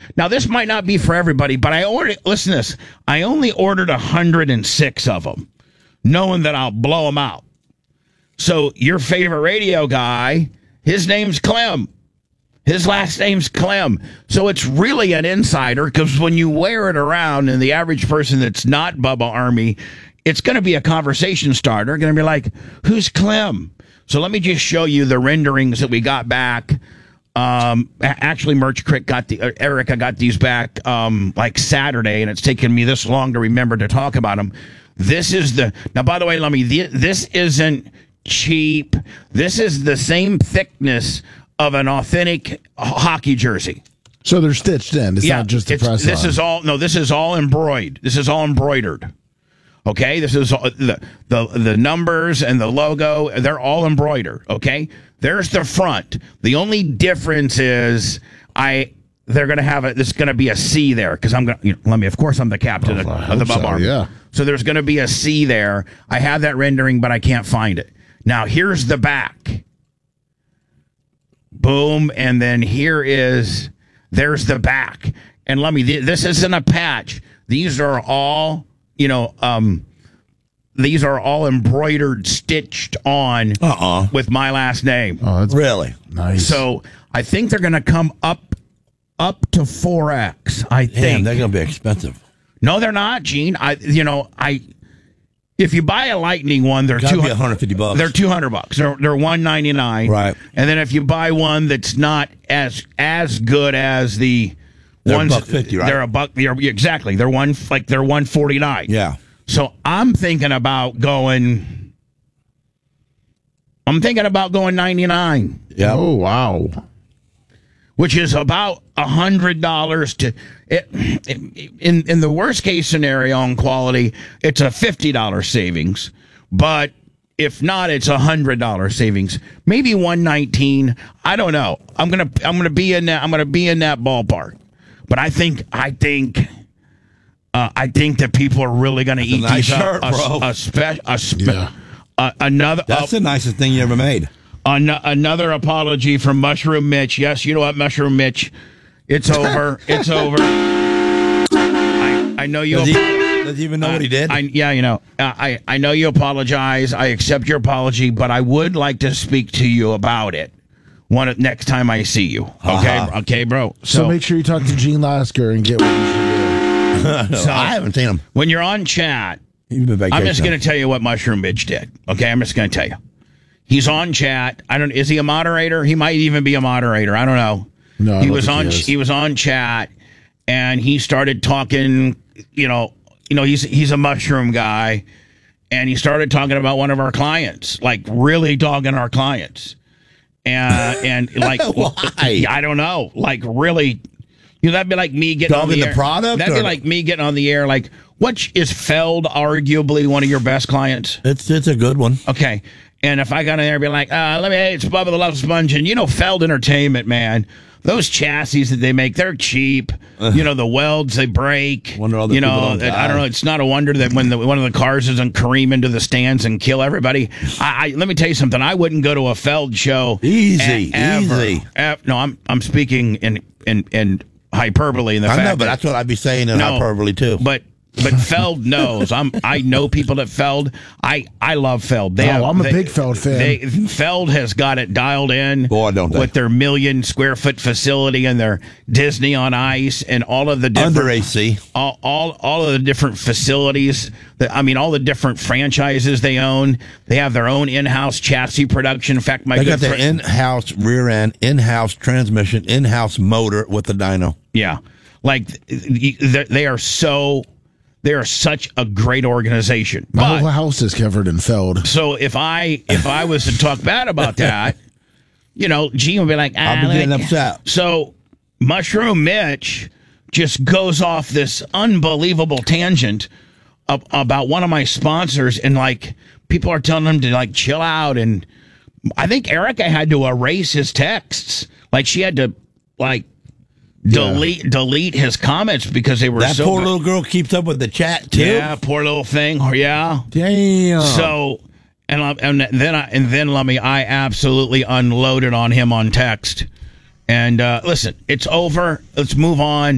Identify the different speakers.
Speaker 1: Now, this might not be for everybody, but listen to this. I only ordered 106 of them, knowing that I'll blow them out. So your favorite radio guy, his name's Clem. His last name's Clem. So it's really an insider, because when you wear it around and the average person that's not Bubba Army, it's going to be a conversation starter. Going to be like, who's Clem? So let me just show you the renderings that we got back. Actually, Merch Crick Erica got these back like Saturday, and it's taken me this long to remember to talk about them. This is now, by the way, this isn't cheap. This is the same thickness of an authentic hockey jersey.
Speaker 2: So they're stitched in. It's not just a press on.
Speaker 1: This is all embroidered. This is all embroidered. Okay, this is the numbers and the logo. They're all embroidered. Okay, there's the front. The only difference is they're going to have there's going to be a C there, because I'm going to, of course I'm the captain of the Bubba Army.
Speaker 2: Yeah.
Speaker 1: So there's going to be a C there. I have that rendering, but I can't find it. Now here's the back. Boom, and then there's the back. And this isn't a patch. These are all, these are all embroidered, stitched on with my last name.
Speaker 3: Oh, that's really
Speaker 2: nice.
Speaker 1: So I think they're going to come up to 4X. I think.
Speaker 3: Damn, they're going to be expensive.
Speaker 1: No, they're not, Gene. If you buy a Lightning one, they're
Speaker 3: $150.
Speaker 1: They're $200. They're $199.
Speaker 3: Right.
Speaker 1: And then if you buy one that's not as good as the ones,
Speaker 3: $150, right?
Speaker 1: They're $1. Exactly. They're $149.
Speaker 3: Yeah.
Speaker 1: So I'm thinking about going 99.
Speaker 3: Yeah.
Speaker 2: Oh, wow.
Speaker 1: Which is about $100 to in the worst case scenario on quality, it's a $50 savings. But if not, it's $100 savings. Maybe $119. I don't know. I'm gonna be in that ballpark. But I think that people are really gonna eat
Speaker 3: nice
Speaker 1: these
Speaker 3: shirt,
Speaker 1: bro. Another.
Speaker 3: That's the nicest thing you ever made.
Speaker 1: Another apology from Mushroom Mitch. Yes, you know what, Mushroom Mitch? It's over. It's over. I know you.
Speaker 3: Does he even know what he did?
Speaker 1: I know you apologize. I accept your apology, but I would like to speak to you about it next time I see you. Okay, okay, bro.
Speaker 2: So make sure you talk to Gene Lasker and get what you should do.
Speaker 3: So I haven't seen him.
Speaker 1: When you're on chat, I'm just going to tell you what Mushroom Mitch did. Okay, I'm just going to tell you. He's on chat. Is he a moderator? He might even be a moderator. I don't know.
Speaker 2: No,
Speaker 1: he was on chat, and he started talking. He's a mushroom guy, and he started talking about one of our clients, like really dogging our clients, and like
Speaker 3: why?
Speaker 1: I don't know, like really. That'd be like me getting on the air.
Speaker 3: Product.
Speaker 1: That'd be like me getting on the air. Like, is Feld arguably one of your best clients?
Speaker 3: It's a good one.
Speaker 1: Okay. And if I got in there and be like, it's Bubba the Love Sponge, and Feld Entertainment, man, those chassis that they make, they're cheap. The welds they break.
Speaker 3: Wonder all the people don't die.
Speaker 1: I don't know. It's not a wonder that when one of the cars doesn't careen into the stands and kill everybody. Let me tell you something. I wouldn't go to a Feld show.
Speaker 3: Easy.
Speaker 1: No, I'm speaking in hyperbole in the fact.
Speaker 3: I know, but that's what I'd be saying in hyperbole too.
Speaker 1: But Feld knows. I know people that Feld. I love Feld.
Speaker 2: I'm a big Feld fan.
Speaker 1: Feld has got it dialed in.
Speaker 3: Boy, don't they?
Speaker 1: With their 1 million square foot facility and their Disney on Ice and all of the different
Speaker 3: under AC,
Speaker 1: all of the different facilities. All the different franchises they own. They have their own in-house chassis production. In fact,
Speaker 3: they got their in-house rear end, in-house transmission, in-house motor with the dyno.
Speaker 1: Yeah, like they are so. They are such a great organization.
Speaker 2: My whole house is covered in Feld.
Speaker 1: So if I was to talk bad about that, Gene would be like,
Speaker 3: I'll be getting upset.
Speaker 1: So Mushroom Mitch just goes off this unbelievable tangent about one of my sponsors, and like people are telling him to like chill out, and I think Erica had to erase his texts. Like she had to like delete his comments because they were
Speaker 3: that poor little girl keeps up with the chat too.
Speaker 1: Yeah, poor little thing. Yeah,
Speaker 2: damn.
Speaker 1: So and then I absolutely unloaded on him on text. And listen, it's over. Let's move on.